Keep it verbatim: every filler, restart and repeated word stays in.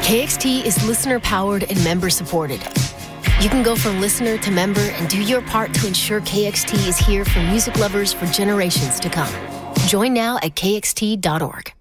K X T is listener-powered and member-supported. You can go from listener to member and do your part to ensure K X T is here for music lovers for generations to come. Join now at K X T dot org.